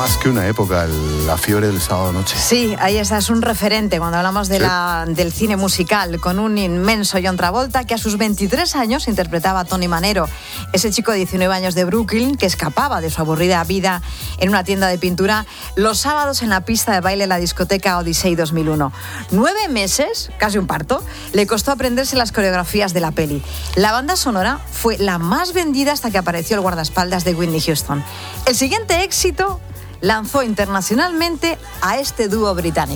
más que una época, La fiebre del sábado noche. Sí, ahí está, es un referente cuando hablamos de del cine musical, con un inmenso John Travolta que a sus 23 años interpretaba a Tony Manero, ese chico de 19 años de Brooklyn que escapaba de su aburrida vida en una tienda de pintura los sábados en la pista de baile de la discoteca Odyssey 2001. 9 meses, casi un parto, le costó aprenderse las coreografías de la peli. La banda sonora fue la más vendida hasta que apareció el guardaespaldas de Whitney Houston. El siguiente éxito lanzó internacionalmente a este dúo británico.